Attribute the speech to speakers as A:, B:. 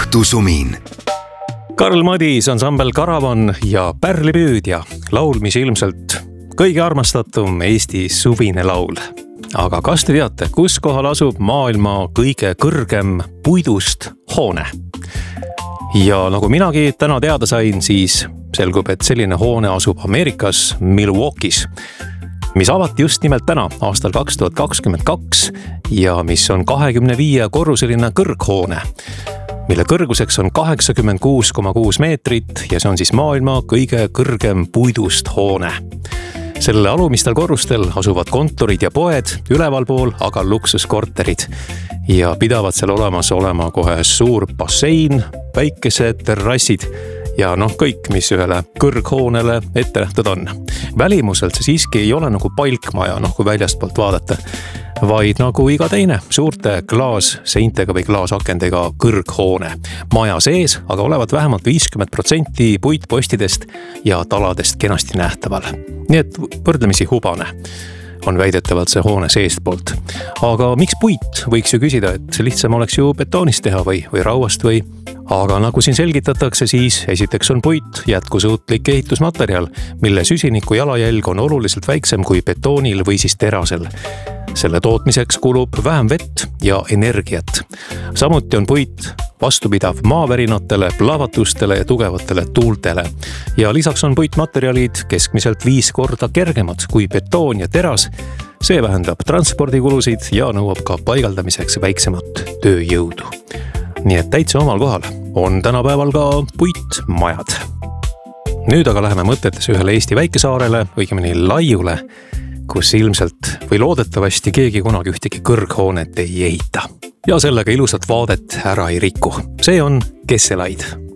A: õhtusumin.
B: Karl Madis, ansambel Karavan ja Pärlipüüdja, laul, mis ilmselt kõige armastatum Eesti suvine laul. Aga kas te teate, kus kohal asub maailma kõige kõrgem puidust hoone? Ja nagu minagi täna teada sain, siis selgub, et selline hoone asub Ameerikas Milwaukee's, mis avati just nimelt täna, aastal 2022 ja mis on 25-korruseline kõrghoone, mille kõrguseks on 86,6 meetrit ja see on siis maailma kõige kõrgem puidust hoone. Selle alumistel korrustel asuvad kontorid ja poed, ülevalpool aga luksuskorterid ja pidavad seal olema kohe suur bassein, väikesed terrassid ja kõik, mis ühele kõrghoonele ette nähtud on. Välimuselt see siiski ei ole nagu palkmaja, kui väljastpoolt vaadata, vaid nagu iga teine suurte klaasseintega või klaasakendega kõrghoone. Maja sees aga olevat vähemalt 50% puitpostidest ja taladest kenasti nähtaval. Nii et võrdlemisi hubane on väidetavalt see hoone seestpoolt. Aga miks puit? Võiks ju küsida, et lihtsam oleks ju betoonist teha või rauast või. Aga nagu siin selgitatakse, siis esiteks on puit jätkusuutlik ehitusmaterjal, mille süsiniku jalajälg on oluliselt väiksem kui betoonil või siis terasel. Selle tootmiseks kulub vähem vett ja energiat. Samuti on puit vastupidav maavärinatele, plahvatustele ja tugevatele tuultele. Ja lisaks on puitmaterjalid keskmiselt 5 korda kergemad kui betoon ja teras. See vähendab transpordikulusid ja nõuab ka paigaldamiseks väiksemat tööjõudu. Nii et täitsa omal kohal on tänapäeval ka puitmajad. Nüüd aga läheme mõtetes ühele Eesti väikesaarele, õigemini Laiule, kus ilmselt või loodetavasti keegi kunagi ühtegi kõrghoonet ei ehita. Ja sellega ilusat vaadet ära ei riku. See on Kesselaid.